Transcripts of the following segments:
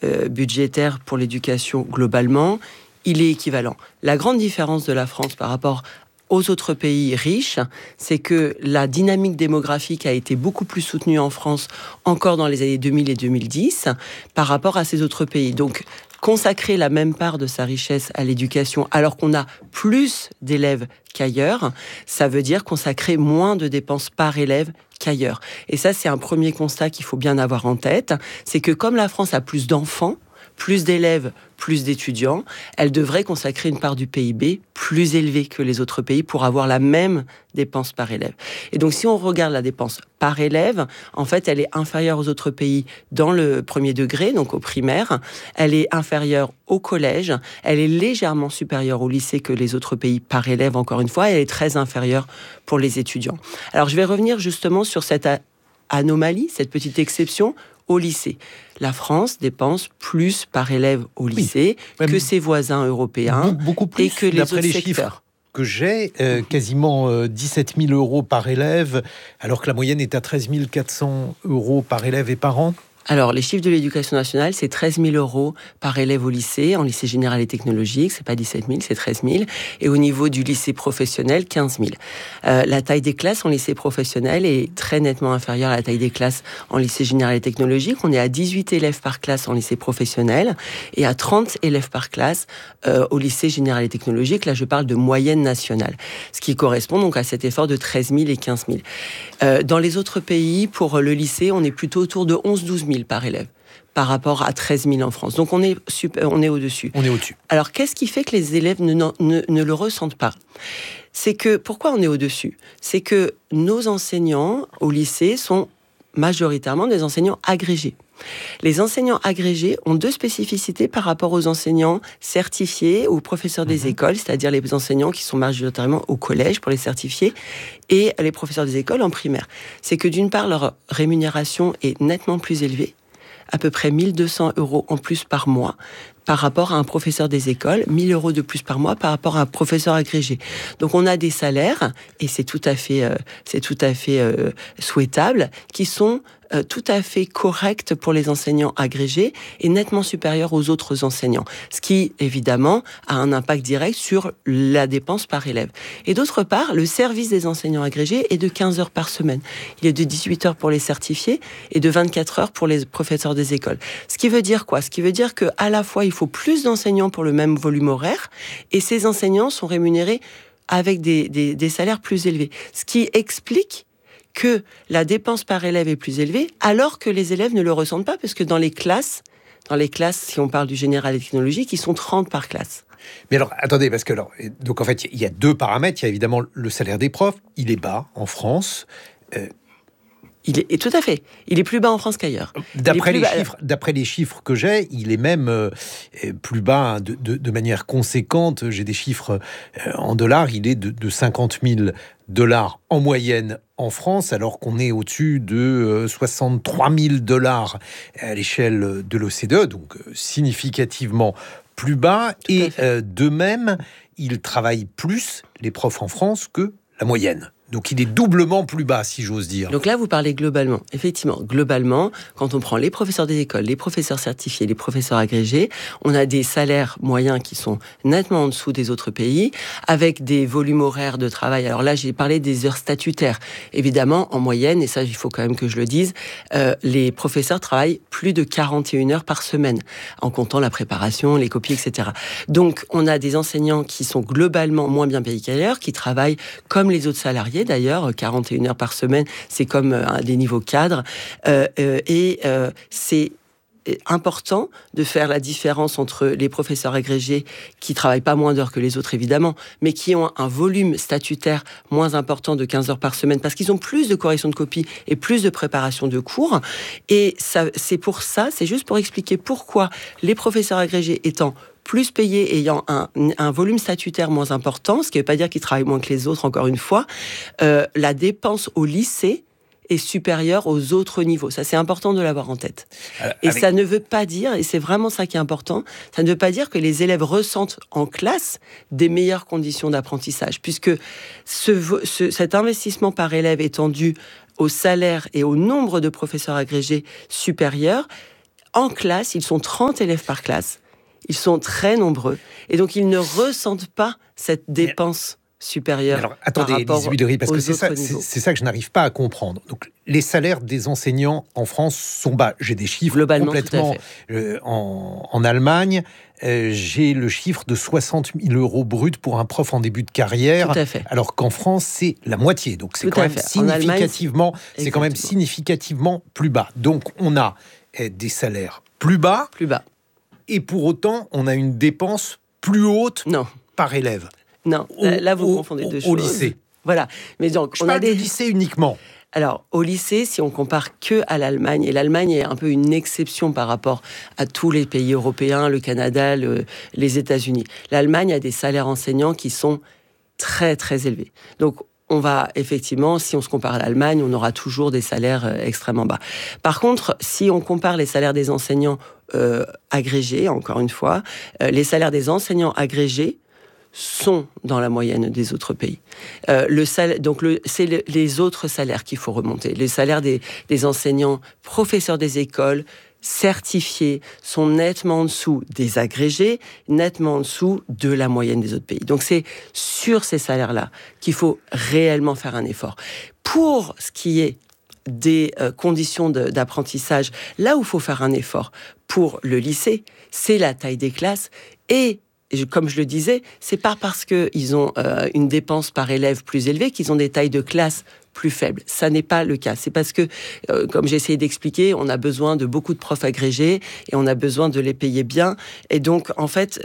budgétaire pour l'éducation globalement, il est équivalent. La grande différence de la France par rapport aux autres pays riches, c'est que la dynamique démographique a été beaucoup plus soutenue en France encore dans les années 2000 et 2010 par rapport à ces autres pays. Donc, consacrer la même part de sa richesse à l'éducation alors qu'on a plus d'élèves qu'ailleurs, ça veut dire consacrer moins de dépenses par élève qu'ailleurs. Et ça, c'est un premier constat qu'il faut bien avoir en tête, c'est que comme la France a plus d'enfants, plus d'élèves, plus d'étudiants, elle devrait consacrer une part du PIB plus élevée que les autres pays pour avoir la même dépense par élève. Et donc, si on regarde la dépense par élève, en fait, elle est inférieure aux autres pays dans le premier degré, donc au primaire. Elle est inférieure au collège. Elle est légèrement supérieure au lycée que les autres pays par élève, encore une fois. Elle est très inférieure pour les étudiants. Alors, je vais revenir justement sur cette anomalie, cette petite exception au lycée. La France dépense plus par élève au lycée que ses voisins européens beaucoup plus, et que les autres les secteurs. Chiffres que j'ai, quasiment 17 000 euros par élève, alors que la moyenne est à 13 400 euros par élève et par an. Alors, les chiffres de l'éducation nationale, c'est 13 000 euros par élève au lycée, en lycée général et technologique, c'est pas 17 000, c'est 13 000. Et au niveau du lycée professionnel, 15 000. La taille des classes en lycée professionnel est très nettement inférieure à la taille des classes en lycée général et technologique. On est à 18 élèves par classe en lycée professionnel et à 30 élèves par classe au lycée général et technologique. Là, je parle de moyenne nationale, ce qui correspond donc à cet effort de 13 000 et 15 000. Dans les autres pays, pour le lycée, on est plutôt autour de 11-12 000 par élève, par rapport à 13 000 en France. Donc on est au-dessus. On est au-dessus. Alors qu'est-ce qui fait que les élèves ne le ressentent pas ? C'est que, pourquoi on est au-dessus ? C'est que nos enseignants au lycée sont majoritairement des enseignants agrégés. Les enseignants agrégés ont deux spécificités par rapport aux enseignants certifiés ou professeurs des écoles, c'est-à-dire les enseignants qui sont majoritairement au collège pour les certifiés et les professeurs des écoles en primaire. C'est que d'une part, leur rémunération est nettement plus élevée, à peu près 1 200 euros en plus par mois, par rapport à un professeur des écoles, 1 000 euros de plus par mois par rapport à un professeur agrégé. Donc on a des salaires, et c'est tout à fait souhaitable, qui sont tout à fait corrects pour les enseignants agrégés et nettement supérieurs aux autres enseignants. Ce qui, évidemment, a un impact direct sur la dépense par élève. Et d'autre part, le service des enseignants agrégés est de 15 heures par semaine. Il est de 18 heures pour les certifiés et de 24 heures pour les professeurs des écoles. Ce qui veut dire quoi ? Ce qui veut dire qu'à la fois, il faut plus d'enseignants pour le même volume horaire et ces enseignants sont rémunérés avec des salaires plus élevés. Ce qui explique que la dépense par élève est plus élevée, alors que les élèves ne le ressentent pas, parce que dans les classes, si on parle du général et technologique, ils sont 30 par classe. Mais alors, attendez, parce que donc en fait, il y a deux paramètres. Il y a évidemment le salaire des profs. Il est bas en France. Et tout à fait. Il est plus bas en France qu'ailleurs. D'après les chiffres que j'ai, il est même plus bas de manière conséquente. J'ai des chiffres en dollars. Il est de 50 000 dollars en moyenne en France, alors qu'on est au-dessus de 63 000 dollars à l'échelle de l'OCDE, donc significativement plus bas. Et de même, ils travaillent plus, les profs en France, que la moyenne. Donc il est doublement plus bas, si j'ose dire. Donc là, vous parlez globalement. Effectivement, globalement, quand on prend les professeurs des écoles, les professeurs certifiés, les professeurs agrégés, on a des salaires moyens qui sont nettement en dessous des autres pays, avec des volumes horaires de travail. Alors là, j'ai parlé des heures statutaires. Évidemment, en moyenne, et ça, il faut quand même que je le dise, les professeurs travaillent plus de 41 heures par semaine, en comptant la préparation, les copies, etc. Donc, on a des enseignants qui sont globalement moins bien payés qu'ailleurs, qui travaillent comme les autres salariés, d'ailleurs, 41 heures par semaine, c'est comme des niveaux cadres. C'est important de faire la différence entre les professeurs agrégés qui travaillent pas moins d'heures que les autres, évidemment, mais qui ont un volume statutaire moins important de 15 heures par semaine, parce qu'ils ont plus de correction de copies et plus de préparation de cours. Et ça, c'est juste pour expliquer pourquoi les professeurs agrégés étant plus payés, ayant un volume statutaire moins important, ce qui ne veut pas dire qu'ils travaillent moins que les autres, encore une fois, la dépense au lycée est supérieure aux autres niveaux. Ça, c'est important de l'avoir en tête. Ça ne veut pas dire, et c'est vraiment ça qui est important, ça ne veut pas dire que les élèves ressentent en classe des meilleures conditions d'apprentissage, puisque cet investissement par élève étant dû au salaire et au nombre de professeurs agrégés supérieurs, en classe, ils sont 30 élèves par classe, ils sont très nombreux, et donc ils ne ressentent pas cette dépense supérieure. Alors, attendez, Élise Huillery, parce que c'est ça que je n'arrive pas à comprendre. Donc, les salaires des enseignants en France sont bas. J'ai des chiffres globalement, complètement en Allemagne. J'ai le chiffre de 60 000 euros bruts pour un prof en début de carrière, tout à fait. Alors qu'en France, c'est la moitié. Donc, c'est quand même significativement plus bas. Donc, on a des salaires plus bas. Et pour autant, on a une dépense plus haute par élève. Non, là vous confondez deux choses. Au lycée. Voilà. Mais donc, on a des lycées uniquement. Alors, au lycée, si on compare que à l'Allemagne, et l'Allemagne est un peu une exception par rapport à tous les pays européens, le Canada, les États-Unis. L'Allemagne a des salaires enseignants qui sont très, très élevés. Donc, on va effectivement, si on se compare à l'Allemagne, on aura toujours des salaires extrêmement bas. Par contre, si on compare les salaires des enseignants agrégés, encore une fois, les salaires des enseignants agrégés sont dans la moyenne des autres pays. C'est les autres salaires qu'il faut remonter. Les salaires des enseignants, professeurs des écoles, certifiés, sont nettement en dessous des agrégés, nettement en dessous de la moyenne des autres pays. Donc c'est sur ces salaires-là qu'il faut réellement faire un effort. Pour ce qui est des conditions d'apprentissage, là où il faut faire un effort pour le lycée, c'est la taille des classes et comme je le disais, c'est pas parce qu'ils ont une dépense par élève plus élevée qu'ils ont des tailles de classe plus faibles. Ça n'est pas le cas. C'est parce que, comme j'ai essayé d'expliquer, on a besoin de beaucoup de profs agrégés et on a besoin de les payer bien. Et donc, en fait,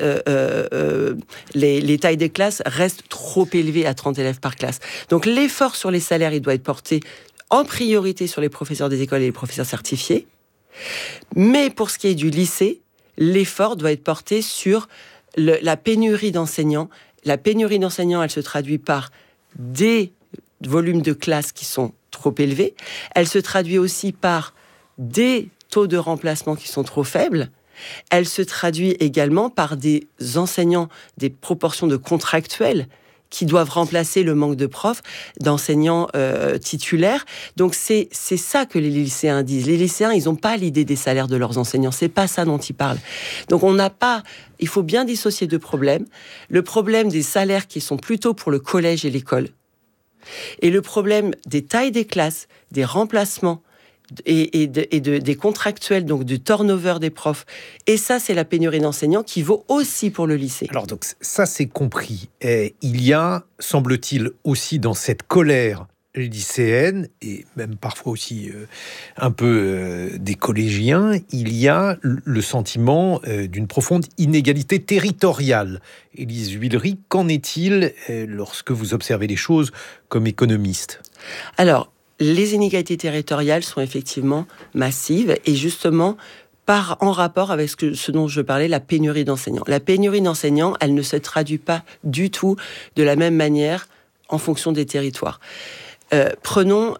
les tailles des classes restent trop élevées à 30 élèves par classe. Donc, l'effort sur les salaires, il doit être porté en priorité sur les professeurs des écoles et les professeurs certifiés. Mais pour ce qui est du lycée, l'effort doit être porté sur la pénurie d'enseignants. La pénurie d'enseignants, elle se traduit par des volumes de classe qui sont trop élevés. Elle se traduit aussi par des taux de remplacement qui sont trop faibles. Elle se traduit également par des enseignants, des proportions de contractuels qui doivent remplacer le manque de profs, d'enseignants titulaires. Donc c'est ça que les lycéens disent. Les lycéens, ils n'ont pas l'idée des salaires de leurs enseignants. C'est pas ça dont ils parlent. Donc il faut bien dissocier deux problèmes. Le problème des salaires qui sont plutôt pour le collège et l'école, et le problème des tailles des classes, des remplacements des contractuels, donc du turnover des profs. Et ça, c'est la pénurie d'enseignants qui vaut aussi pour le lycée. Alors, donc, ça, c'est compris. Et il y a, semble-t-il, aussi dans cette colère lycéenne, et même parfois aussi un peu des collégiens, il y a le sentiment d'une profonde inégalité territoriale. Élise Huillery, qu'en est-il lorsque vous observez les choses comme économiste ? Alors, les inégalités territoriales sont effectivement massives et justement en rapport avec ce dont je parlais, la pénurie d'enseignants. La pénurie d'enseignants, elle ne se traduit pas du tout de la même manière en fonction des territoires. Prenons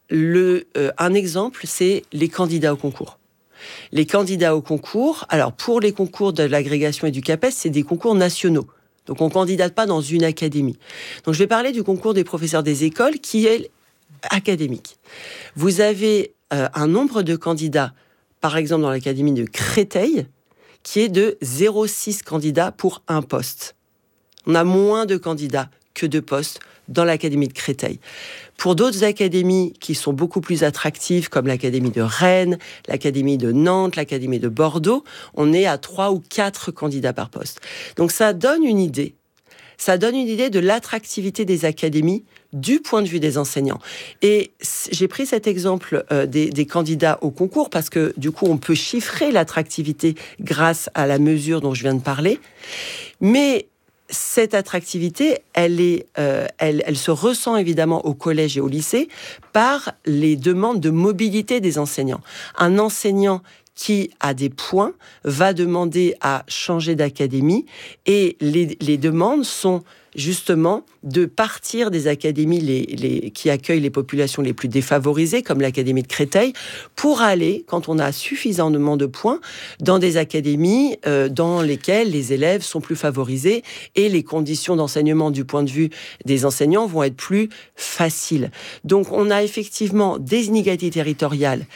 un exemple, c'est les candidats au concours. Les candidats au concours, alors pour les concours de l'agrégation et du CAPES, c'est des concours nationaux. Donc on ne candidate pas dans une académie. Donc je vais parler du concours des professeurs des écoles qui est académique. Vous avez un nombre de candidats, par exemple dans l'académie de Créteil, qui est de 0,6 candidats pour un poste. On a moins de candidats que de postes dans l'académie de Créteil. Pour d'autres académies qui sont beaucoup plus attractives, comme l'académie de Rennes, l'académie de Nantes, l'académie de Bordeaux, on est à 3 ou 4 candidats par poste. Donc ça donne une idée. Ça donne une idée de l'attractivité des académies du point de vue des enseignants. Et j'ai pris cet exemple des candidats au concours parce que du coup, on peut chiffrer l'attractivité grâce à la mesure dont je viens de parler. Mais cette attractivité, elle se ressent évidemment au collège et au lycée par les demandes de mobilité des enseignants. Un enseignant qui a des points va demander à changer d'académie et les demandes sont justement de partir des académies qui accueillent les populations les plus défavorisées, comme l'académie de Créteil, pour aller, quand on a suffisamment de points, dans des académies dans lesquelles les élèves sont plus favorisés et les conditions d'enseignement du point de vue des enseignants vont être plus faciles. Donc on a effectivement des inégalités territoriales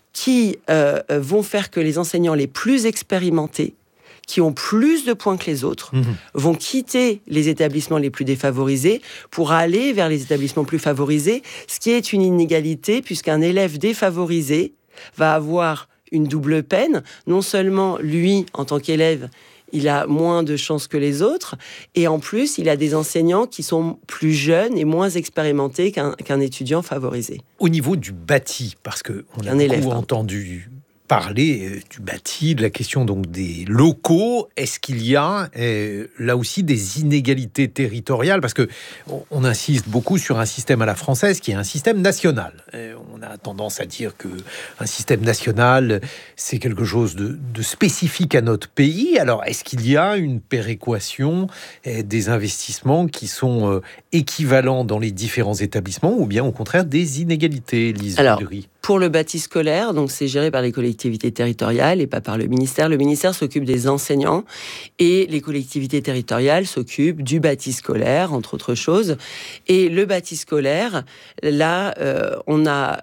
qui vont faire que les enseignants les plus expérimentés, qui ont plus de points que les autres, vont quitter les établissements les plus défavorisés pour aller vers les établissements plus favorisés, ce qui est une inégalité, puisqu'un élève défavorisé va avoir une double peine. Non seulement, lui, en tant qu'élève, il a moins de chances que les autres, et en plus, il a des enseignants qui sont plus jeunes et moins expérimentés qu'un étudiant favorisé. Au niveau du bâti, parce qu'on a beaucoup entendu parler du bâti, de la question donc des locaux. Est-ce qu'il y a là aussi des inégalités territoriales? Parce que on insiste beaucoup sur un système à la française qui est un système national. On a tendance à dire que un système national, c'est quelque chose de spécifique à notre pays. Alors, est-ce qu'il y a une péréquation des investissements qui sont équivalents dans les différents établissements, ou bien au contraire des inégalités, Lise Villery? Pour le bâti scolaire, donc c'est géré par les collectivités territoriales et pas par le ministère. Le ministère s'occupe des enseignants et les collectivités territoriales s'occupent du bâti scolaire, entre autres choses. Et le bâti scolaire, là, on a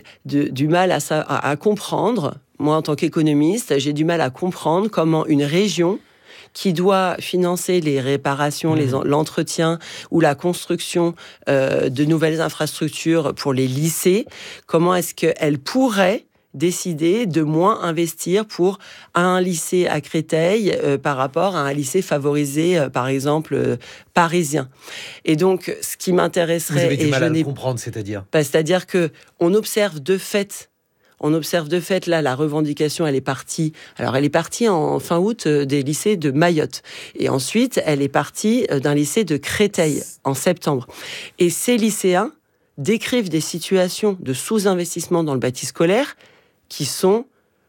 du mal à comprendre. Moi, en tant qu'économiste, j'ai du mal à comprendre comment une région qui doit financer les réparations, l'entretien ou la construction de nouvelles infrastructures pour les lycées, comment est-ce qu'elle pourrait décider de moins investir pour un lycée à Créteil par rapport à un lycée favorisé, par exemple, parisien. Et donc, ce qui m'intéresserait... Vous avez du mal à le comprendre, c'est-à-dire ? C'est-à-dire qu'on observe de fait... là, la revendication, elle est partie en fin août des lycées de Mayotte. Et ensuite, elle est partie d'un lycée de Créteil en septembre. Et ces lycéens décrivent des situations de sous-investissement dans le bâti scolaire qui sont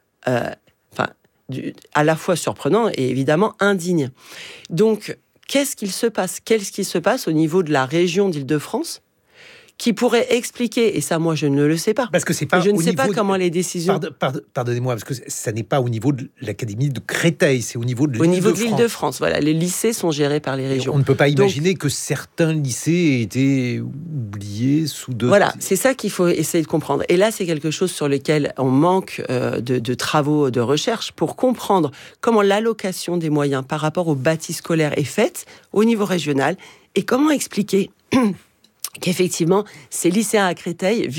à la fois surprenants et évidemment indignes. Donc, qu'est-ce qu'il se passe au niveau de la région d'Île-de-France qui pourrait expliquer, et ça, moi, je ne le sais pas. Parce que c'est pas. Je ne sais pas comment les décisions. Pardonnez-moi, parce que ça n'est pas au niveau de l'académie de Créteil, c'est au niveau de l'Île-de-France. Au niveau de l'Île-de-France, voilà, les lycées sont gérés par les régions. Et on ne peut pas imaginer que certains lycées aient été oubliés sous d'autres. Voilà, c'est ça qu'il faut essayer de comprendre. Et là, c'est quelque chose sur lequel on manque de travaux de recherche pour comprendre comment l'allocation des moyens par rapport au bâti scolaire est faite au niveau régional et comment expliquer qu'effectivement, ces lycéens à Créteil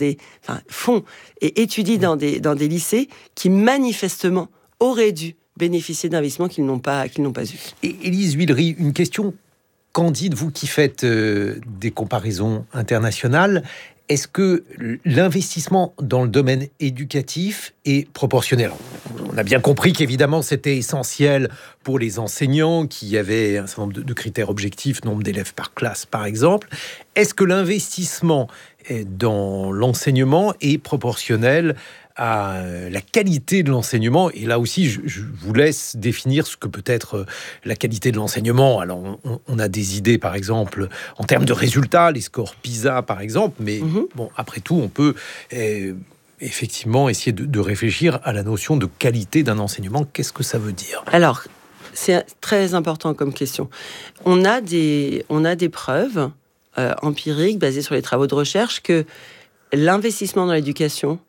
font et étudient dans des lycées qui manifestement auraient dû bénéficier d'investissements qu'ils n'ont pas eu. Et Élise Villery, une question candide, vous qui faites des comparaisons internationales, est-ce que l'investissement dans le domaine éducatif est proportionnel ? On a bien compris qu'évidemment c'était essentiel pour les enseignants qui avaient un certain nombre de critères objectifs, nombre d'élèves par classe par exemple. Est-ce que l'investissement dans l'enseignement est proportionnel à la qualité de l'enseignement? Et là aussi, je vous laisse définir ce que peut être la qualité de l'enseignement. Alors, on a des idées, par exemple, en termes de résultats, les scores PISA, par exemple, mais bon, après tout, on peut effectivement essayer de réfléchir à la notion de qualité d'un enseignement. Qu'est-ce que ça veut dire ? Alors, c'est très important comme question. On a des preuves empiriques basées sur les travaux de recherche que l'investissement dans l'éducation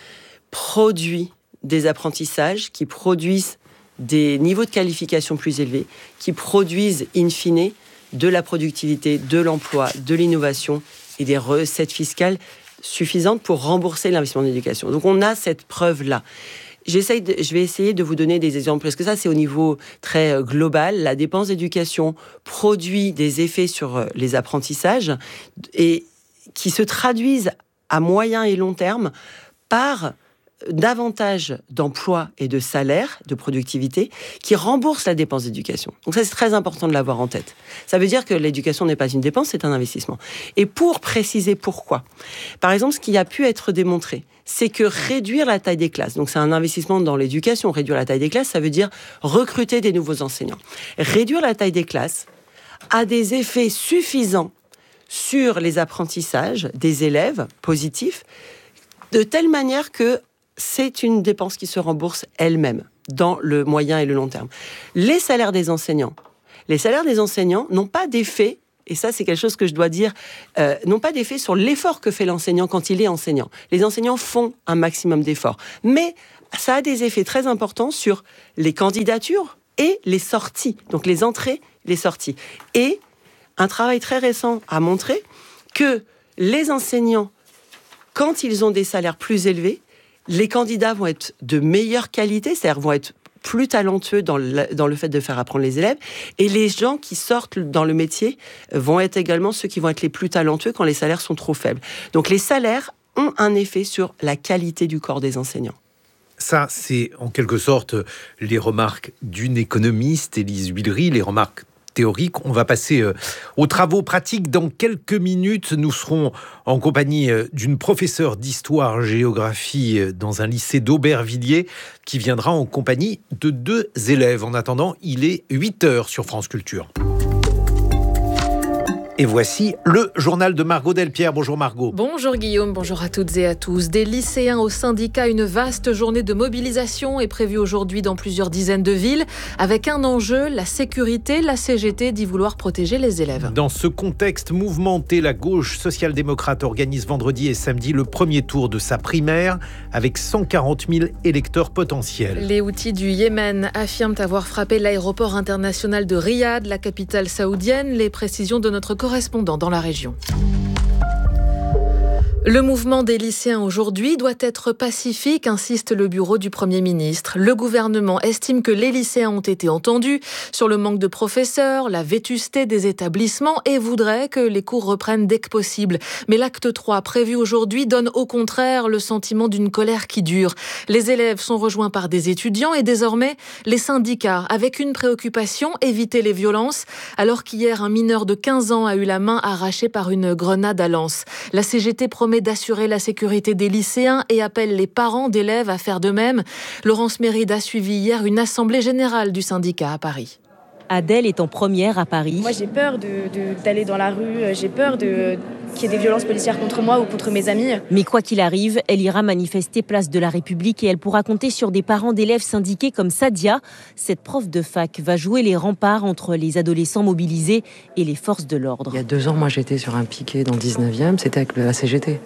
produit des apprentissages qui produisent des niveaux de qualification plus élevés, qui produisent in fine de la productivité, de l'emploi, de l'innovation et des recettes fiscales suffisantes pour rembourser l'investissement dans l'éducation. Donc on a cette preuve-là. Je vais essayer de vous donner des exemples, parce que ça, c'est au niveau très global. La dépense d'éducation produit des effets sur les apprentissages et qui se traduisent à moyen et long terme par davantage d'emplois et de salaires, de productivité, qui remboursent la dépense d'éducation. Donc ça, c'est très important de l'avoir en tête. Ça veut dire que l'éducation n'est pas une dépense, c'est un investissement. Et pour préciser pourquoi, par exemple, ce qui a pu être démontré, c'est que réduire la taille des classes, donc c'est un investissement dans l'éducation, réduire la taille des classes, ça veut dire recruter des nouveaux enseignants. Réduire la taille des classes a des effets suffisants sur les apprentissages des élèves positifs, de telle manière que c'est une dépense qui se rembourse elle-même dans le moyen et le long terme. Les salaires des enseignants n'ont pas d'effet et ça c'est quelque chose que je dois dire, n'ont pas d'effet sur l'effort que fait l'enseignant quand il est enseignant. Les enseignants font un maximum d'efforts, mais ça a des effets très importants sur les candidatures et les sorties, donc les entrées, les sorties. Et un travail très récent a montré que les enseignants, quand ils ont des salaires plus élevés, les candidats vont être de meilleure qualité, c'est-à-dire vont être plus talentueux dans le fait de faire apprendre les élèves, et les gens qui sortent dans le métier vont être également ceux qui vont être les plus talentueux quand les salaires sont trop faibles. Donc les salaires ont un effet sur la qualité du corps des enseignants. Ça, c'est en quelque sorte les remarques d'une économiste, Élise Huillery, les remarques théoriques. On va passer aux travaux pratiques. Dans quelques minutes, nous serons en compagnie d'une professeure d'histoire-géographie dans un lycée d'Aubervilliers qui viendra en compagnie de 2 élèves. En attendant, il est 8h sur France Culture. Et voici le journal de Margot Delpierre. Bonjour Margot. Bonjour Guillaume, bonjour à toutes et à tous. Des lycéens au syndicat, une vaste journée de mobilisation est prévue aujourd'hui dans plusieurs dizaines de villes, avec un enjeu, la sécurité. La CGT dit vouloir protéger les élèves. Dans ce contexte mouvementé, la gauche social-démocrate organise vendredi et samedi le premier tour de sa primaire, avec 140 000 électeurs potentiels. Les Houthis du Yémen affirment avoir frappé l'aéroport international de Riyad, la capitale saoudienne. Les précisions de notre correspondant dans la région. Le mouvement des lycéens aujourd'hui doit être pacifique, insiste le bureau du Premier ministre. Le gouvernement estime que les lycéens ont été entendus sur le manque de professeurs, la vétusté des établissements et voudrait que les cours reprennent dès que possible. Mais l'acte 3 prévu aujourd'hui donne au contraire le sentiment d'une colère qui dure. Les élèves sont rejoints par des étudiants et désormais les syndicats avec une préoccupation, éviter les violences, alors qu'hier un mineur de 15 ans a eu la main arrachée par une grenade à lance. La CGT promet d'assurer la sécurité des lycéens et appelle les parents d'élèves à faire de même. Laurence Méride a suivi hier une assemblée générale du syndicat à Paris. Adèle est en première à Paris. Moi, j'ai peur d'aller dans la rue, j'ai peur qu'il y ait des violences policières contre moi ou contre mes amis. Mais quoi qu'il arrive, elle ira manifester place de la République et elle pourra compter sur des parents d'élèves syndiqués comme Sadia. Cette prof de fac va jouer les remparts entre les adolescents mobilisés et les forces de l'ordre. Il y a 2 ans, moi j'étais sur un piquet dans le 19e, c'était avec la CGT.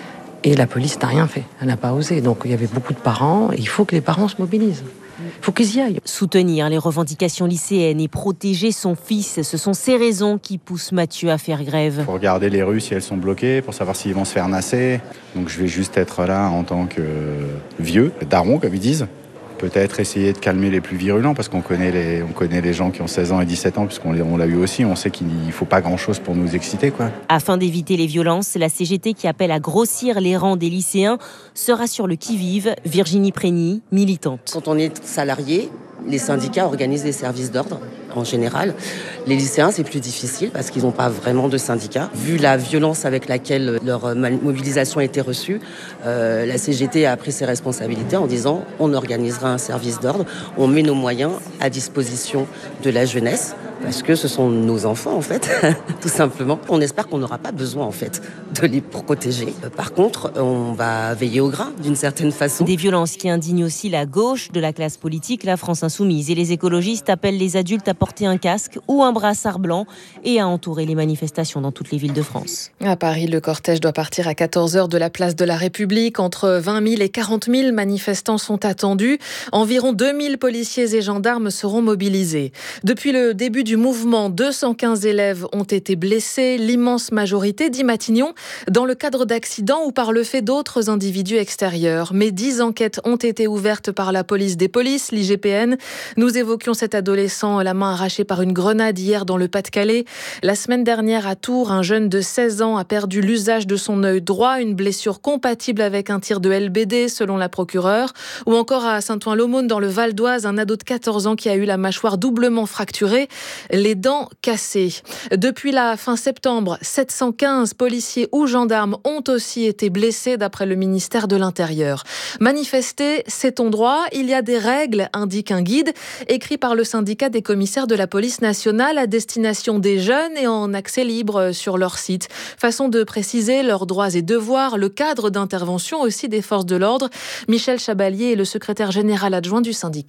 Et la police n'a rien fait, elle n'a pas osé. Donc il y avait beaucoup de parents, et il faut que les parents se mobilisent. Il faut qu'ils y aillent. Soutenir les revendications lycéennes et protéger son fils, ce sont ces raisons qui poussent Mathieu à faire grève. Il faut regarder les rues si elles sont bloquées, pour savoir s'ils vont se faire nasser. Donc je vais juste être là en tant que vieux, daron comme ils disent. Peut-être essayer de calmer les plus virulents, parce qu'on connaît les gens qui ont 16 ans et 17 ans, puisqu'on l'a eu aussi, on sait qu'il ne faut pas grand-chose pour nous exciter, quoi. Afin d'éviter les violences, la CGT qui appelle à grossir les rangs des lycéens sera sur le qui-vive. Virginie Prégny, militante. Quand on est salarié, les syndicats organisent des services d'ordre en général. Les lycéens, c'est plus difficile parce qu'ils n'ont pas vraiment de syndicats. Vu la violence avec laquelle leur mobilisation a été reçue, la CGT a pris ses responsabilités en disant on organisera un service d'ordre, on met nos moyens à disposition de la jeunesse parce que ce sont nos enfants en fait, tout simplement. On espère qu'on n'aura pas besoin en fait de les protéger. Par contre, on va veiller au grain d'une certaine façon. Des violences qui indignent aussi la gauche de la classe politique, la France insoumise, et les écologistes appellent les adultes à porter un casque ou un brassard blanc et à entourer les manifestations dans toutes les villes de France. À Paris, le cortège doit partir à 14h de la place de la République. Entre 20 000 et 40 000 manifestants sont attendus. Environ 2 000 policiers et gendarmes seront mobilisés. Depuis le début du mouvement, 215 élèves ont été blessés, l'immense majorité, dit Matignon, dans le cadre d'accidents ou par le fait d'autres individus extérieurs. Mais 10 enquêtes ont été ouvertes par la police des polices, l'IGPN. Nous évoquions cet adolescent, la main arrachée par une grenade hier dans le Pas-de-Calais. La semaine dernière à Tours, un jeune de 16 ans a perdu l'usage de son œil droit, une blessure compatible avec un tir de LBD selon la procureure. Ou encore à Saint-Ouen-l'Aumône dans le Val d'Oise, un ado de 14 ans qui a eu la mâchoire doublement fracturée, les dents cassées. Depuis la fin septembre, 715 policiers ou gendarmes ont aussi été blessés d'après le ministère de l'Intérieur. Manifester, c'est ton droit. Il y a des règles, indique un guide, écrit par le syndicat des commissaires de la police nationale à destination des jeunes et en accès libre sur leur site. Façon de préciser leurs droits et devoirs, le cadre d'intervention aussi des forces de l'ordre. Michel Chabalier est le secrétaire général adjoint du syndicat.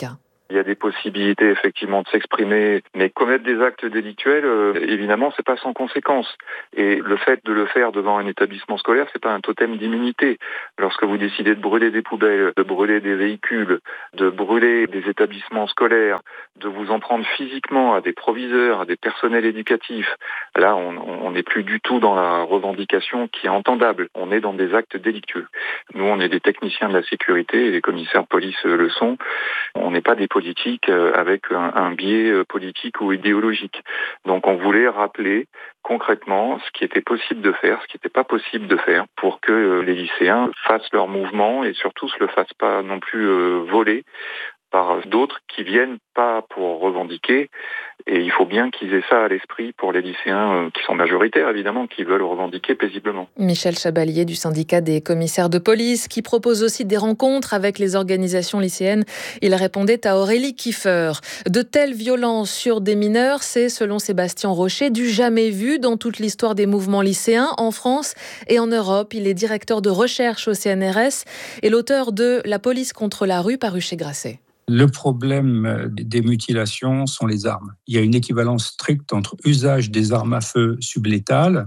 Il y a des possibilités effectivement de s'exprimer, mais commettre des actes délictuels, évidemment, c'est pas sans conséquence. Et le fait de le faire devant un établissement scolaire, c'est pas un totem d'immunité. Lorsque vous décidez de brûler des poubelles, de brûler des véhicules, de brûler des établissements scolaires, de vous en prendre physiquement à des proviseurs, à des personnels éducatifs, là, on n'est plus du tout dans la revendication qui est entendable. On est dans des actes délictueux. Nous, on est des techniciens de la sécurité et les commissaires de police le sont. On n'est pas des politiques avec un biais politique ou idéologique. Donc on voulait rappeler concrètement ce qui était possible de faire, ce qui n'était pas possible de faire pour que les lycéens fassent leur mouvement et surtout se le fassent pas non plus voler par d'autres qui viennent pas pour revendiquer. Et il faut bien qu'ils aient ça à l'esprit pour les lycéens qui sont majoritaires, évidemment, qui veulent revendiquer paisiblement. Michel Chabalier du syndicat des commissaires de police, qui propose aussi des rencontres avec les organisations lycéennes. Il répondait à Aurélie Kiefer. De telles violences sur des mineurs, c'est, selon Sébastien Rocher, du jamais vu dans toute l'histoire des mouvements lycéens en France et en Europe. Il est directeur de recherche au CNRS et l'auteur de La police contre la rue, paru chez Grasset. Le problème des mutilations sont les armes. Il y a une équivalence stricte entre usage des armes à feu sublétales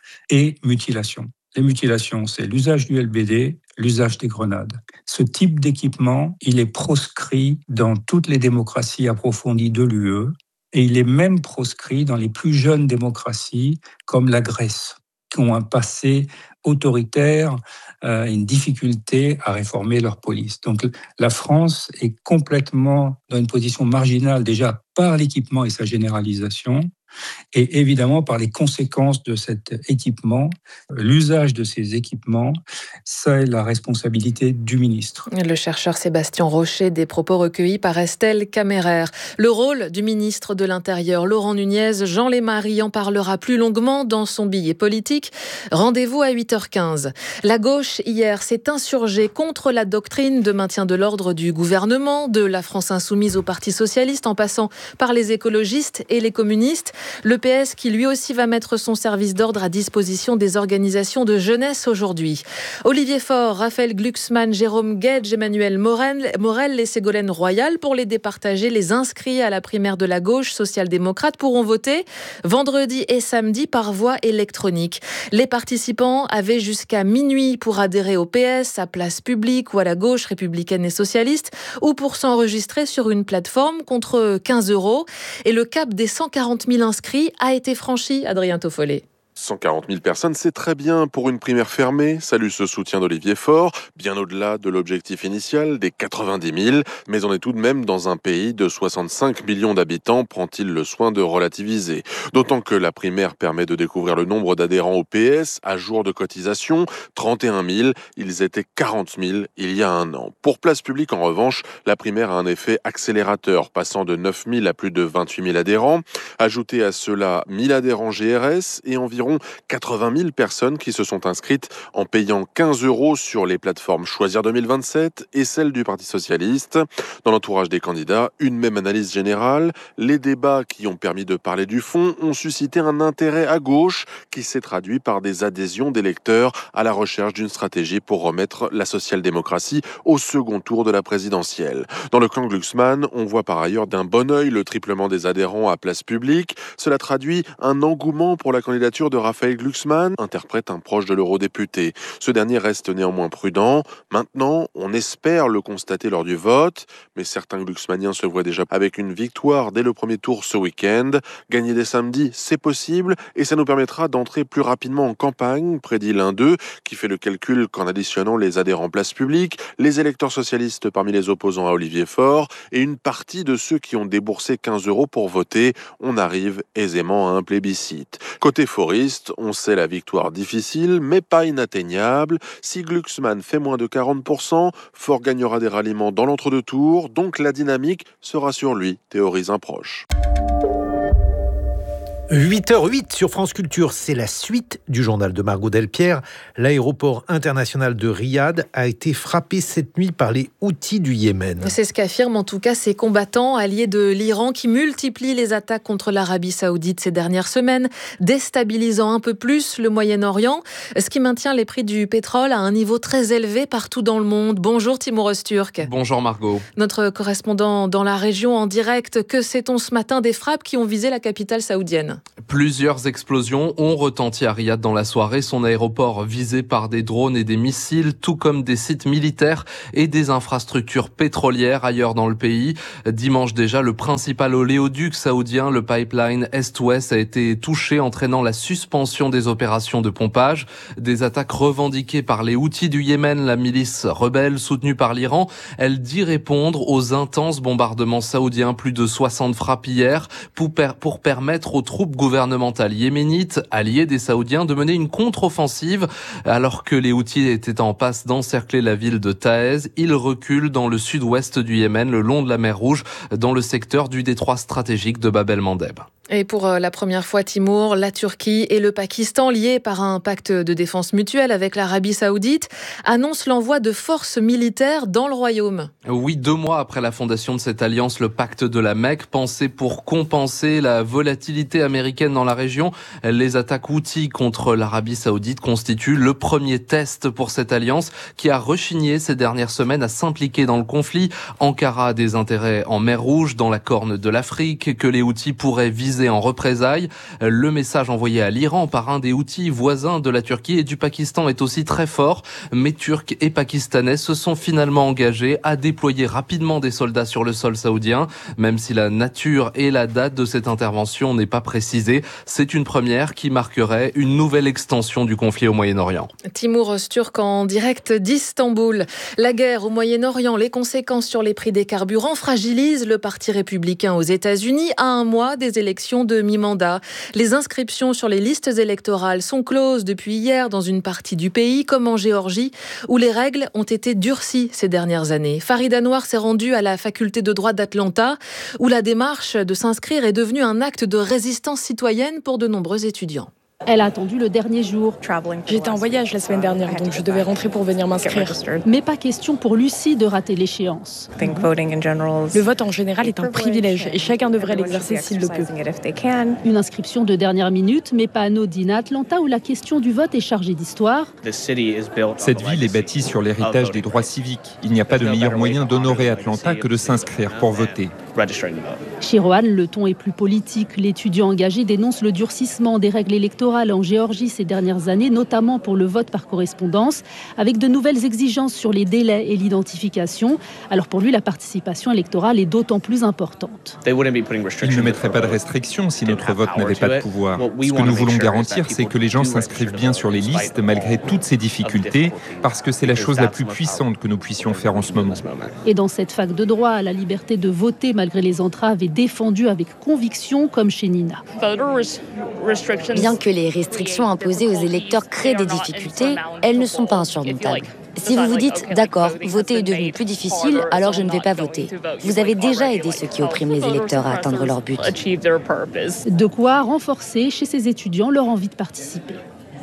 et mutilation. Les mutilations, c'est l'usage du LBD, l'usage des grenades. Ce type d'équipement, il est proscrit dans toutes les démocraties approfondies de l'UE et il est même proscrit dans les plus jeunes démocraties comme la Grèce, qui ont un passé autoritaire, une difficulté à réformer leur police. Donc la France est complètement dans une position marginale déjà par l'équipement et sa généralisation, et évidemment par les conséquences de cet équipement. L'usage de ces équipements, c'est la responsabilité du ministre. Le chercheur Sébastien Rocher, des propos recueillis par Estelle Caméraire. Le rôle du ministre de l'Intérieur, Laurent Nunez, Jean Lémarie en parlera plus longuement dans son billet politique. Rendez-vous à 8h15. La gauche, hier, s'est insurgée contre la doctrine de maintien de l'ordre du gouvernement, de la France insoumise au Parti socialiste, en passant par les écologistes et les communistes. Le PS qui lui aussi va mettre son service d'ordre à disposition des organisations de jeunesse aujourd'hui. Olivier Faure, Raphaël Glucksmann, Jérôme Guedj, Emmanuel Morel et Ségolène Royal, pour les départager, les inscrits à la primaire de la gauche social-démocrate pourront voter vendredi et samedi par voie électronique. Les participants avaient jusqu'à minuit pour adhérer au PS, à Place Publique ou à la gauche républicaine et socialiste, ou pour s'enregistrer sur une plateforme contre 15 €. Et le cap des 140 000 inscrits a été franchi, Adrien Toffollet. 140 000 personnes, c'est très bien pour une primaire fermée, salue ce soutien d'Olivier Faure, bien au-delà de l'objectif initial des 90 000, mais on est tout de même dans un pays de 65 millions d'habitants, prend-il le soin de relativiser. D'autant que la primaire permet de découvrir le nombre d'adhérents au PS, à jour de cotisation, 31 000, ils étaient 40 000 il y a un an. Pour Place Publique, en revanche, la primaire a un effet accélérateur, passant de 9 000 à plus de 28 000 adhérents. Ajoutez à cela 1 000 adhérents GRS et environ 80 000 personnes qui se sont inscrites en payant 15 € sur les plateformes Choisir 2027 et celle du Parti socialiste. Dans l'entourage des candidats, une même analyse générale. Les débats qui ont permis de parler du fond ont suscité un intérêt à gauche qui s'est traduit par des adhésions d'électeurs à la recherche d'une stratégie pour remettre la social-démocratie au second tour de la présidentielle. Dans le camp Glucksmann, on voit par ailleurs d'un bon œil le triplement des adhérents à Place Publique. Cela traduit un engouement pour la candidature de Raphaël Glucksmann, interprète un proche de l'eurodéputé. Ce dernier reste néanmoins prudent. Maintenant, on espère le constater lors du vote, mais certains Glucksmanniens se voient déjà avec une victoire dès le premier tour ce week-end. Gagner dès samedi, c'est possible, et ça nous permettra d'entrer plus rapidement en campagne, prédit l'un d'eux, qui fait le calcul qu'en additionnant les adhérents Place Publique, les électeurs socialistes parmi les opposants à Olivier Faure, et une partie de ceux qui ont déboursé 15 € pour voter, on arrive aisément à un plébiscite. Côté foriste, on sait la victoire difficile, mais pas inatteignable. Si Glucksmann fait moins de 40%, Faure gagnera des ralliements dans l'entre-deux tours, donc la dynamique sera sur lui, théorise un proche. 8h08 sur France Culture, c'est la suite du journal de Margot Delpierre. L'aéroport international de Riyad a été frappé cette nuit par les Houthis du Yémen. C'est ce qu'affirment en tout cas ces combattants alliés de l'Iran qui multiplient les attaques contre l'Arabie Saoudite ces dernières semaines, déstabilisant un peu plus le Moyen-Orient, ce qui maintient les prix du pétrole à un niveau très élevé partout dans le monde. Bonjour Timur Öztürk. Bonjour Margot. Notre correspondant dans la région en direct, que sait-on ce matin des frappes qui ont visé la capitale saoudienne ? Plusieurs explosions ont retenti à Riyad dans la soirée. Son aéroport visé par des drones et des missiles, tout comme des sites militaires et des infrastructures pétrolières ailleurs dans le pays. Dimanche déjà, le principal oléoduc saoudien, le pipeline Est-Ouest, a été touché, entraînant la suspension des opérations de pompage. Des attaques revendiquées par les Houthis du Yémen, la milice rebelle soutenue par l'Iran. Elle dit répondre aux intenses bombardements saoudiens, plus de 60 frappes hier, pour permettre aux troupes gouvernementales yéménites, alliées des Saoudiens, de mener une contre-offensive. Alors que les Houthis étaient en passe d'encercler la ville de Taez, ils reculent dans le sud-ouest du Yémen, le long de la mer Rouge, dans le secteur du détroit stratégique de Bab el-Mandeb. Et pour la première fois, Timur, la Turquie et le Pakistan, liés par un pacte de défense mutuelle avec l'Arabie Saoudite, annoncent l'envoi de forces militaires dans le royaume. Oui, 2 mois après la fondation de cette alliance, le pacte de la Mecque, pensé pour compenser la volatilité américaine dans la région, les attaques Houthis contre l'Arabie Saoudite constituent le premier test pour cette alliance qui a rechigné ces dernières semaines à s'impliquer dans le conflit. Ankara a des intérêts en mer Rouge, dans la Corne de l'Afrique, que les Houthis pourraient viser en représailles. Le message envoyé à l'Iran par un des Houthis voisins de la Turquie et du Pakistan est aussi très fort. Mais Turcs et Pakistanais se sont finalement engagés à déployer rapidement des soldats sur le sol saoudien. Même si la nature et la date de cette intervention n'est pas précisée, c'est une première qui marquerait une nouvelle extension du conflit au Moyen-Orient. Timur Öztürk en direct d'Istanbul. La guerre au Moyen-Orient, les conséquences sur les prix des carburants fragilisent le Parti républicain aux États-Unis à un mois des élections de mi-mandat. Les inscriptions sur les listes électorales sont closes depuis hier dans une partie du pays, comme en Géorgie, où les règles ont été durcies ces dernières années. Farid Anwar s'est rendu à la faculté de droit d'Atlanta, où la démarche de s'inscrire est devenue un acte de résistance citoyenne pour de nombreux étudiants. Elle a attendu le dernier jour. J'étais en voyage la semaine dernière, donc je devais rentrer pour venir m'inscrire. Mais pas question pour Lucie de rater l'échéance. Le vote en général est un privilège et chacun devrait l'exercer s'il le peut. Une inscription de dernière minute, mais pas anodine à Atlanta où la question du vote est chargée d'histoire. Cette ville est bâtie sur l'héritage des droits civiques. Il n'y a pas de meilleur moyen d'honorer Atlanta que de s'inscrire pour voter. Chez Rohan, le ton est plus politique. L'étudiant engagé dénonce le durcissement des règles électorales en Géorgie ces dernières années, notamment pour le vote par correspondance, avec de nouvelles exigences sur les délais et l'identification. Alors pour lui, la participation électorale est d'autant plus importante. Ils ne mettraient pas de restrictions si notre vote n'avait pas de pouvoir. Ce que nous voulons garantir, c'est que les gens s'inscrivent bien sur les listes malgré toutes ces difficultés, parce que c'est la chose la plus puissante que nous puissions faire en ce moment. Et dans cette fac de droit, la liberté de voter malgré les entraves est défendue avec conviction, comme chez Nina. Bien que les restrictions imposées aux électeurs créent des difficultés, elles ne sont pas insurmontables. Si vous vous dites « d'accord, voter est devenu plus difficile, alors je ne vais pas voter », vous avez déjà aidé ceux qui oppriment les électeurs à atteindre leur but. De quoi renforcer chez ces étudiants leur envie de participer.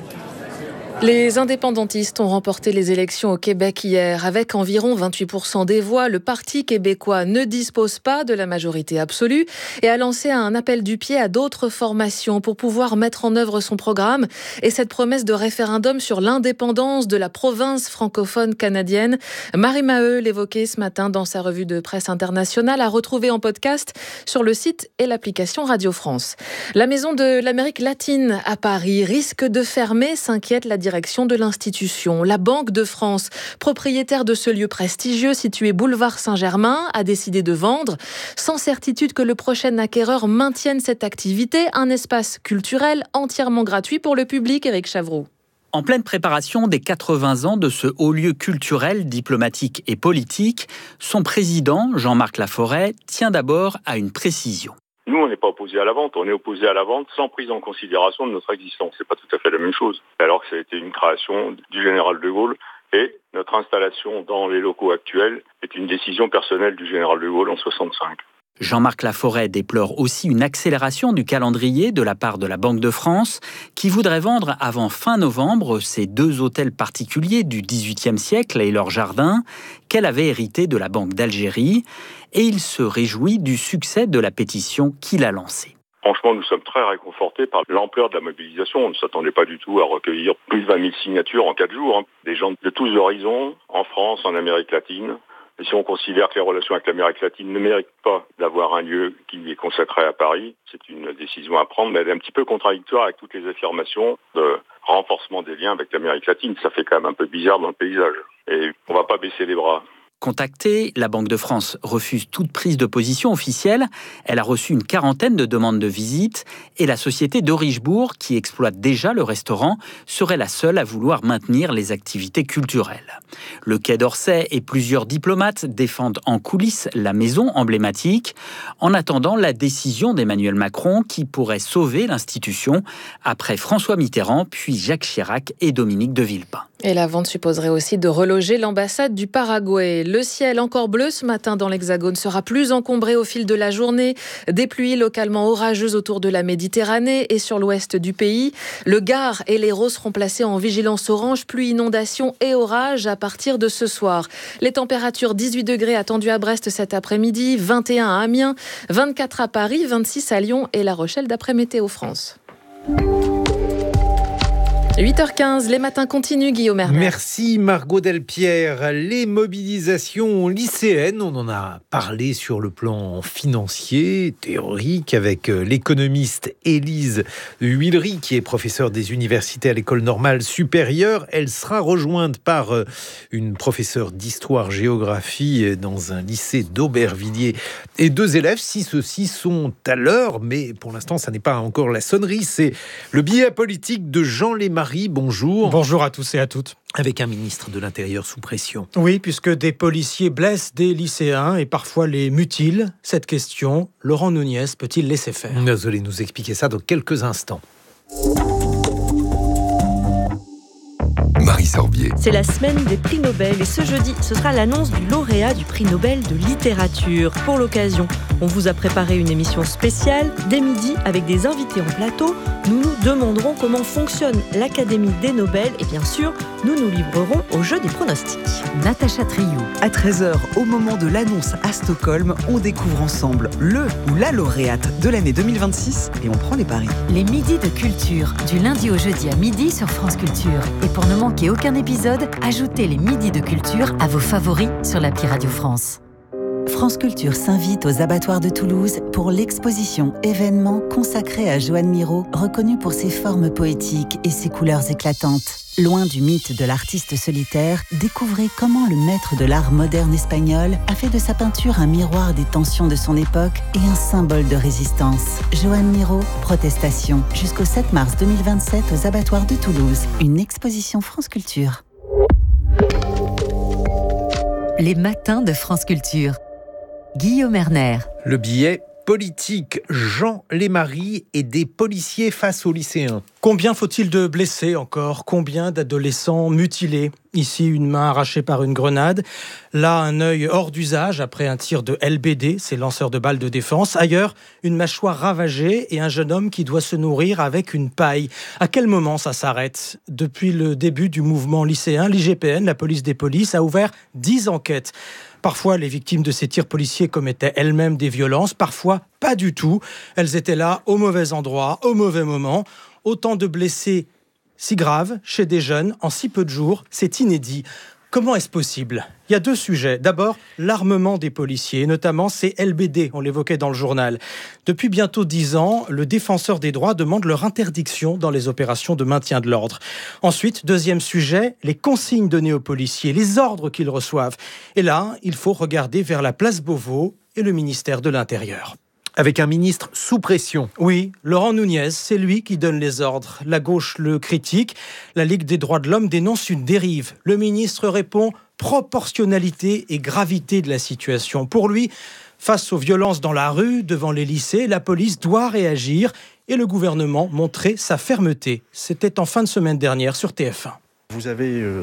Les indépendantistes ont remporté les élections au Québec hier. Avec environ 28% des voix, le Parti québécois ne dispose pas de la majorité absolue et a lancé un appel du pied à d'autres formations pour pouvoir mettre en œuvre son programme et cette promesse de référendum sur l'indépendance de la province francophone canadienne. Marie Maheu l'évoquait ce matin dans sa revue de presse internationale, à retrouver en podcast sur le site et l'application Radio France. La Maison de l'Amérique latine à Paris risque de fermer, s'inquiète la direction de l'institution. La Banque de France, propriétaire de ce lieu prestigieux situé boulevard Saint-Germain, a décidé de vendre, sans certitude que le prochain acquéreur maintienne cette activité, un espace culturel entièrement gratuit pour le public. Éric Chavroux. En pleine préparation des 80 ans de ce haut lieu culturel, diplomatique et politique, son président, Jean-Marc Laforêt, tient d'abord à une précision. Nous, on n'est pas opposé à la vente, on est opposé à la vente sans prise en considération de notre existence. C'est pas tout à fait la même chose. Alors que ça a été une création du général de Gaulle et notre installation dans les locaux actuels est une décision personnelle du général de Gaulle en 65. Jean-Marc Laforêt déplore aussi une accélération du calendrier de la part de la Banque de France, qui voudrait vendre avant fin novembre ces 2 hôtels particuliers du XVIIIe siècle et leurs jardins qu'elle avait hérités de la Banque d'Algérie. Et il se réjouit du succès de la pétition qu'il a lancée. Franchement, nous sommes très réconfortés par l'ampleur de la mobilisation. On ne s'attendait pas du tout à recueillir plus de 20 000 signatures en 4 jours. Des gens de tous horizons, en France, en Amérique latine. Et si on considère que les relations avec l'Amérique latine ne méritent pas d'avoir un lieu qui est consacré à Paris, c'est une décision à prendre, mais elle est un petit peu contradictoire avec toutes les affirmations de renforcement des liens avec l'Amérique latine. Ça fait quand même un peu bizarre dans le paysage. Et on ne va pas baisser les bras. Contactée, la Banque de France refuse toute prise de position officielle. Elle a reçu une 40aine de demandes de visite et la société de Richebourg, qui exploite déjà le restaurant, serait la seule à vouloir maintenir les activités culturelles. Le Quai d'Orsay et plusieurs diplomates défendent en coulisses la maison emblématique, en attendant la décision d'Emmanuel Macron qui pourrait sauver l'institution après François Mitterrand, puis Jacques Chirac et Dominique de Villepin. Et la vente supposerait aussi de reloger l'ambassade du Paraguay. Le ciel encore bleu ce matin dans l'Hexagone sera plus encombré au fil de la journée. Des pluies localement orageuses autour de la Méditerranée et sur l'ouest du pays. Le Gard et l'Hérault seront placés en vigilance orange, pluie, inondation et orage à partir de ce soir. Les températures 18 degrés attendues à Brest cet après-midi, 21 à Amiens, 24 à Paris, 26 à Lyon et La Rochelle d'après Météo France. 8h15, les matins continuent, Guillaume Erner. Merci Margot Delpierre. Les mobilisations lycéennes, on en a parlé sur le plan financier, théorique, avec l'économiste Élise Huillery, qui est professeure des universités à l'École normale supérieure. Elle sera rejointe par une professeure d'histoire-géographie dans un lycée d'Aubervilliers et 2 élèves, si ceux-ci sont à l'heure, mais pour l'instant, ça n'est pas encore la sonnerie. C'est le billet politique de Jean Lémarie. Bonjour. Bonjour à tous et à toutes. Avec un ministre de l'Intérieur sous pression. Oui, puisque des policiers blessent des lycéens et parfois les mutilent. Cette question, Laurent Nunez peut-il laisser faire ? Vous allez nous expliquer ça dans quelques instants. Marie Sorbier. C'est la semaine des prix Nobel et ce jeudi, ce sera l'annonce du lauréat du prix Nobel de littérature. Pour l'occasion, on vous a préparé une émission spéciale dès midi avec des invités en plateau. Nous nous demanderons comment fonctionne l'Académie des Nobel et bien sûr, nous nous livrerons au jeu des pronostics. Natacha Triou. À 13h, au moment de l'annonce à Stockholm, on découvre ensemble le ou la lauréate de l'année 2026 et on prend les paris. Les midis de culture, du lundi au jeudi à midi sur France Culture. Et pour ne manquer aucun épisode, ajoutez les midis de culture à vos favoris sur l'appli Radio France. France Culture s'invite aux abattoirs de Toulouse pour l'exposition événement consacrée à Joan Miró, reconnue pour ses formes poétiques et ses couleurs éclatantes. Loin du mythe de l'artiste solitaire, découvrez comment le maître de l'art moderne espagnol a fait de sa peinture un miroir des tensions de son époque et un symbole de résistance. Joan Miró, Protestation, jusqu'au 7 mars 2027 aux abattoirs de Toulouse. Une exposition France Culture. Les matins de France Culture. Guillaume Erner. Le billet politique, Jean Lémarie et des policiers face aux lycéens. Combien faut-il de blessés encore ? Combien d'adolescents mutilés ? Ici, une main arrachée par une grenade. Là, un œil hors d'usage après un tir de LBD, ces lanceurs de balles de défense. Ailleurs, une mâchoire ravagée et un jeune homme qui doit se nourrir avec une paille. À quel moment ça s'arrête ? Depuis le début du mouvement lycéen, l'IGPN, la police des polices, a ouvert 10 enquêtes. Parfois, les victimes de ces tirs policiers commettaient elles-mêmes des violences, parfois pas du tout. Elles étaient là au mauvais endroit, au mauvais moment. Autant de blessés si graves chez des jeunes en si peu de jours, c'est inédit. Comment est-ce possible ? Il y a 2 sujets. D'abord, l'armement des policiers, notamment ces LBD, on l'évoquait dans le journal. Depuis bientôt 10 ans, le défenseur des droits demande leur interdiction dans les opérations de maintien de l'ordre. Ensuite, deuxième sujet, les consignes données aux policiers, les ordres qu'ils reçoivent. Et là, il faut regarder vers la place Beauvau et le ministère de l'Intérieur. Avec un ministre sous pression. Oui, Laurent Nunez, c'est lui qui donne les ordres. La gauche le critique. La Ligue des droits de l'homme dénonce une dérive. Le ministre répond proportionnalité et gravité de la situation. Pour lui, face aux violences dans la rue, devant les lycées, la police doit réagir et le gouvernement montrer sa fermeté. C'était en fin de semaine dernière sur TF1. Vous avez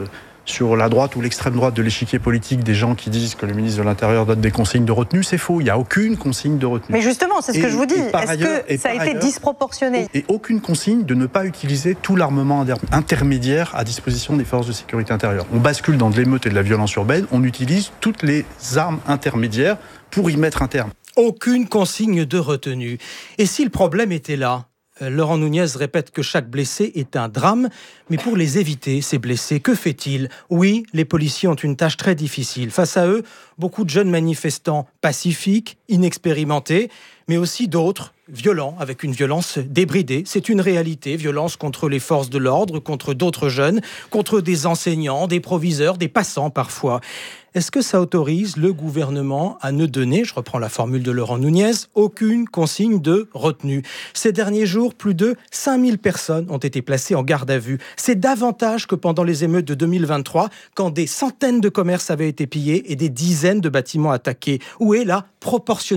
sur la droite ou l'extrême droite de l'échiquier politique des gens qui disent que le ministre de l'Intérieur donne des consignes de retenue, c'est faux. Il n'y a aucune consigne de retenue. Mais justement, c'est ce que je vous dis. Est-ce que ça a été disproportionné ? Et aucune consigne de ne pas utiliser tout l'armement intermédiaire à disposition des forces de sécurité intérieure. On bascule dans de l'émeute et de la violence urbaine, on utilise toutes les armes intermédiaires pour y mettre un terme. Aucune consigne de retenue. Et si le problème était là ? Laurent Nunez répète que chaque blessé est un drame, mais pour les éviter, ces blessés, que fait-il ? Oui, les policiers ont une tâche très difficile. Face à eux, beaucoup de jeunes manifestants pacifiques, inexpérimentés, mais aussi d'autres violents, avec une violence débridée. C'est une réalité, violence contre les forces de l'ordre, contre d'autres jeunes, contre des enseignants, des proviseurs, des passants parfois. Est-ce que ça autorise le gouvernement à ne donner, je reprends la formule de Laurent Nunez, aucune consigne de retenue ? Ces derniers jours, plus de 5000 personnes ont été placées en garde à vue. C'est davantage que pendant les émeutes de 2023, quand des centaines de commerces avaient été pillés et des dizaines de bâtiments attaqués. Où est la proportionnalité ?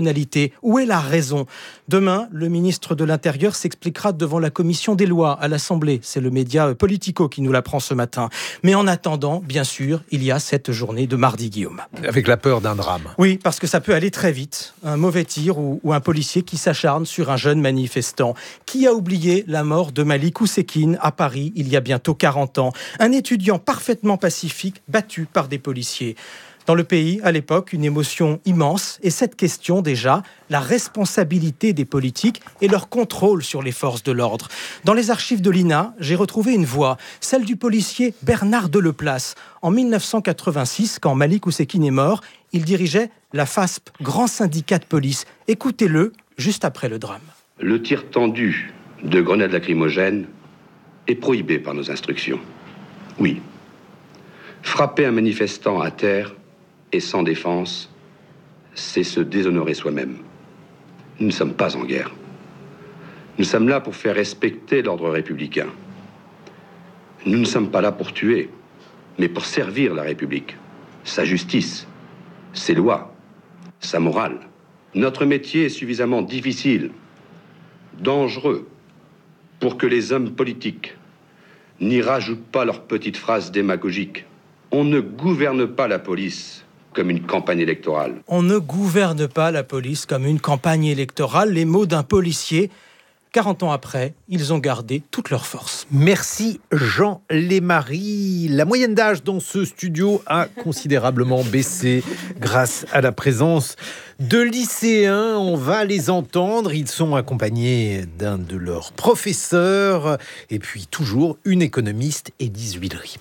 Où est la raison ? Demain, le ministre de l'Intérieur s'expliquera devant la commission des lois à l'Assemblée. C'est le média Politico qui nous l'apprend ce matin. Mais en attendant, bien sûr, il y a cette journée de mardi, Guillaume. Avec la peur d'un drame. Oui, parce que ça peut aller très vite. Un mauvais tir ou un policier qui s'acharne sur un jeune manifestant. Qui a oublié la mort de Malik Oussekine à Paris il y a bientôt 40 ans ? Un étudiant parfaitement pacifique battu par des policiers. Dans le pays, à l'époque, une émotion immense. Et cette question, déjà, la responsabilité des politiques et leur contrôle sur les forces de l'ordre. Dans les archives de l'INA, j'ai retrouvé une voix, celle du policier Bernard Deleplace. En 1986, quand Malik Oussekine est mort, il dirigeait la FASP, grand syndicat de police. Écoutez-le, juste après le drame. Le tir tendu de grenades lacrymogènes est prohibé par nos instructions. Oui. Frapper un manifestant à terre et sans défense, c'est se déshonorer soi-même. Nous ne sommes pas en guerre. Nous sommes là pour faire respecter l'ordre républicain. Nous ne sommes pas là pour tuer, mais pour servir la République, sa justice, ses lois, sa morale. Notre métier est suffisamment difficile, dangereux, pour que les hommes politiques n'y rajoutent pas leurs petites phrases démagogiques. On ne gouverne pas la police comme une campagne électorale. On ne gouverne pas la police comme une campagne électorale. Les mots d'un policier. 40 ans après, ils ont gardé toute leur force. Merci Jean Lémarie. La moyenne d'âge dans ce studio a considérablement baissé grâce à la présence de lycéens. On va les entendre. Ils sont accompagnés d'un de leurs professeurs. Et puis toujours une économiste, Élise Huillery.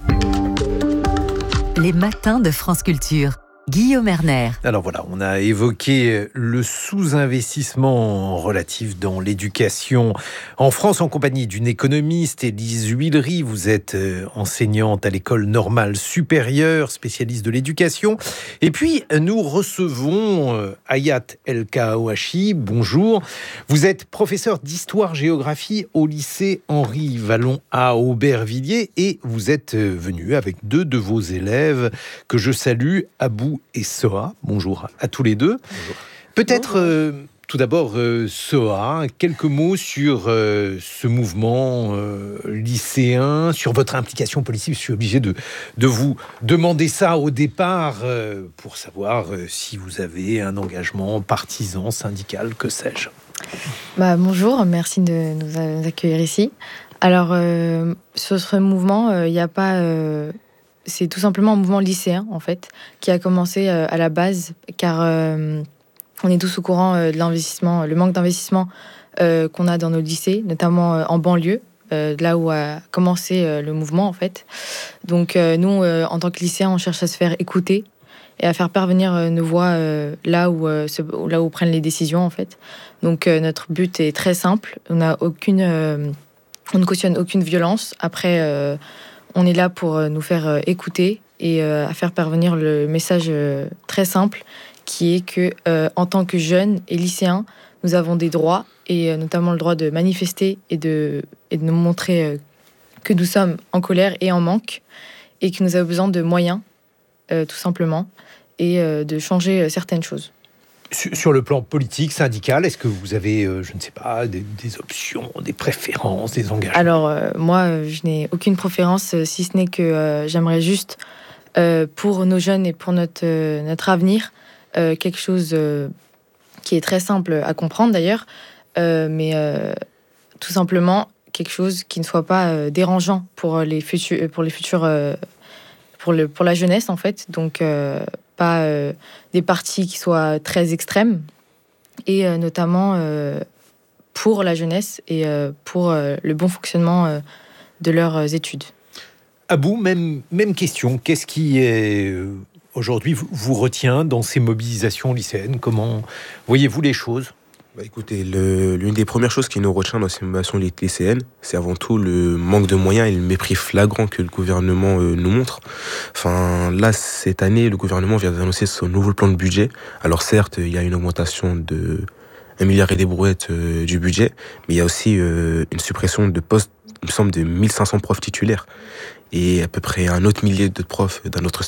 Les matins de France Culture. Guillaume Erner. Alors voilà, on a évoqué le sous-investissement relatif dans l'éducation en France en compagnie d'une économiste, Élise Huillery. Vous êtes enseignante à l'école normale supérieure, spécialiste de l'éducation. Et puis, nous recevons Hayat El-Kaouachi. Bonjour. Vous êtes professeur d'histoire-géographie au lycée Henri Vallon à Aubervilliers et vous êtes venu avec deux de vos élèves que je salue, Abou et Soha. Bonjour à tous les deux. Bonjour. Peut-être tout d'abord, Soha, quelques mots sur ce mouvement lycéen, sur votre implication politique. Je suis obligé de vous demander ça au départ pour savoir si vous avez un engagement partisan, syndical, que sais-je. Bonjour, merci de nous accueillir ici. Alors, sur ce mouvement, il n'y a pas... c'est tout simplement un mouvement lycéen, en fait, qui a commencé à la base, car on est tous au courant de l'investissement, le manque d'investissement qu'on a dans nos lycées, notamment en banlieue, là où a commencé le mouvement, en fait. Donc, nous, en tant que lycéens, on cherche à se faire écouter et à faire parvenir nos voix là où prennent les décisions, en fait. Donc, notre but est très simple. On ne cautionne aucune violence. Après... on est là pour nous faire écouter et à faire parvenir le message très simple qui est que, en tant que jeunes et lycéens, nous avons des droits et notamment le droit de manifester et de nous montrer que nous sommes en colère et en manque et que nous avons besoin de moyens, tout simplement, et de changer certaines choses. Sur le plan politique, syndical, est-ce que vous avez, je ne sais pas, des options, des préférences, des engagements? Alors, moi, je n'ai aucune préférence, si ce n'est que j'aimerais juste, pour nos jeunes et pour notre avenir, quelque chose qui est très simple à comprendre d'ailleurs, mais tout simplement quelque chose qui ne soit pas dérangeant pour la jeunesse en fait. Donc pas des partis qui soient très extrêmes et notamment pour la jeunesse et pour le bon fonctionnement de leurs études. Abou, même question. Qu'est-ce qui est aujourd'hui vous retient dans ces mobilisations lycéennes? Comment voyez-vous les choses? Écoutez, l'une des premières choses qui nous retient dans ces mobilisations lycéennes, c'est avant tout le manque de moyens et le mépris flagrant que le gouvernement nous montre. Enfin, là, cette année, le gouvernement vient d'annoncer son nouveau plan de budget. Alors certes, il y a une augmentation de 1 milliard et des brouettes du budget, mais il y a aussi une suppression de postes, il me semble, de 1500 profs titulaires et à peu près un autre millier de profs dans notre